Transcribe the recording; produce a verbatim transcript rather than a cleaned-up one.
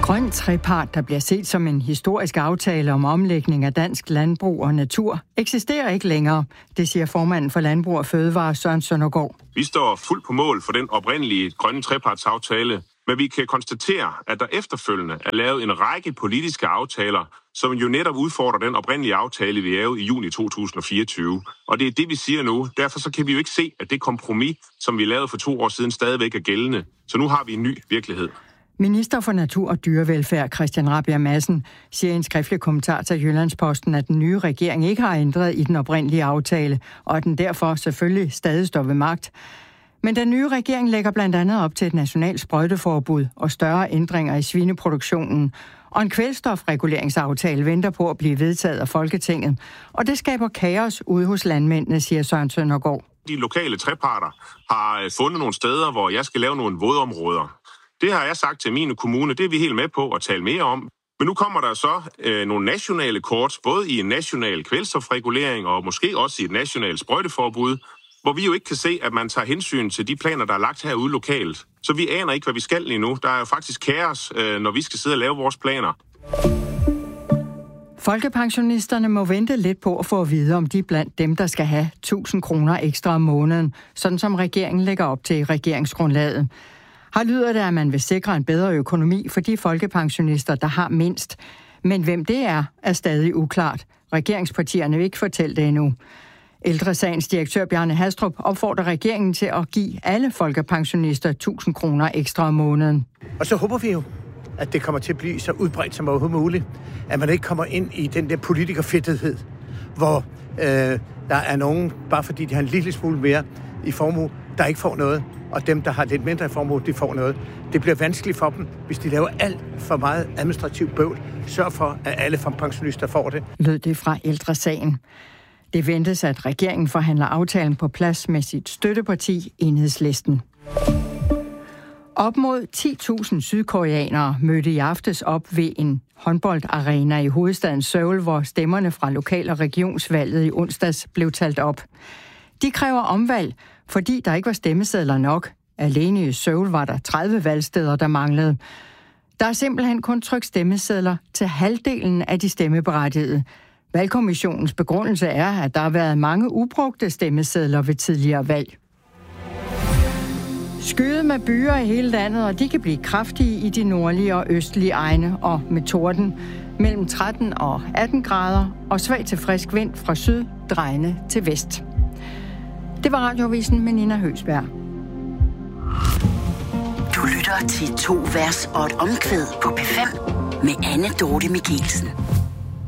Grøn trepart, der bliver set som en historisk aftale om omlægning af dansk landbrug og natur, eksisterer ikke længere. Det siger formanden for Landbrug og Fødevare, Søren Søndergaard. Vi står fuldt på mål for den oprindelige grønne trepartsaftale, men vi kan konstatere, at der efterfølgende er lavet en række politiske aftaler, som jo netop udfordrer den oprindelige aftale, vi lavede i juni to tusind og fireogtyve. Og det er det, vi siger nu. Derfor så kan vi jo ikke se, at det kompromis, som vi lavede for to år siden, stadigvæk er gældende. Så nu har vi en ny virkelighed. Minister for Natur og Dyrevelfærd, Christian Rabjerg Madsen, siger i en skriftlig kommentar til Jyllandsposten, at den nye regering ikke har ændret i den oprindelige aftale, og at den derfor selvfølgelig stadig står ved magt. Men den nye regering lægger blandt andet op til et nationalt sprøjteforbud og større ændringer i svineproduktionen. Og en kvælstofreguleringsaftale venter på at blive vedtaget af Folketinget. Og det skaber kaos ude hos landmændene, siger Søren Søndergaard. De lokale treparter har fundet nogle steder, hvor jeg skal lave nogle vådområder. Det har jeg sagt til mine kommuner, det er vi helt med på at tale mere om. Men nu kommer der så øh, nogle nationale kort, både i en national kvælstofregulering og måske også i et nationalt sprøjteforbud, hvor vi jo ikke kan se, at man tager hensyn til de planer, der er lagt herude lokalt. Så vi aner ikke, hvad vi skal lige nu. Der er jo faktisk kaos, øh, når vi skal sidde og lave vores planer. Folkepensionisterne må vente lidt på at få at vide, om de er blandt dem, der skal have tusind kroner ekstra om måneden, sådan som regeringen lægger op til i regeringsgrundlaget. Her lyder det, at man vil sikre en bedre økonomi for de folkepensionister, der har mindst. Men hvem det er, er stadig uklart. Regeringspartierne vil ikke fortælle det endnu. Ældresagens direktør Bjarne Hastrup opfordrer regeringen til at give alle folkepensionister tusind kroner ekstra om måneden. Og så håber vi jo, at det kommer til at blive så udbredt som overhovedet muligt, at man ikke kommer ind i den der politikerfedtethed, hvor øh, der er nogen, bare fordi de har en lille smule mere i formue, der ikke får noget, og dem, der har lidt mindre i formue, de får noget. Det bliver vanskeligt for dem, hvis de laver alt for meget administrativt bøvl. Sørg for, at alle pensionister får det. Lød det fra Ældresagen. Det ventes, at regeringen forhandler aftalen på plads med sit støtteparti, Enhedslisten. Op mod ti tusind sydkoreanere mødte i aftes op ved en håndboldarena i hovedstaden Seoul, hvor stemmerne fra lokal- og regionsvalget i onsdags blev talt op. De kræver omvalg, fordi der ikke var stemmesedler nok. Alene i Seoul var der tredive valgsteder, der manglede. Der er simpelthen kun trykt stemmesedler til halvdelen af de stemmeberettigede. Valgkommissionens begrundelse er, at der har været mange ubrugte stemmesedler ved tidligere valg. Skyet med byer i hele landet, og de kan blive kraftige i de nordlige og østlige egne, og med torden mellem tretten og atten grader, og svag til frisk vind fra syd, drejende til vest. Det var Radioavisen med Nina Høgsberg. Du lytter til to vers og et omkvæd på P fem med Anne Dorte Michelsen.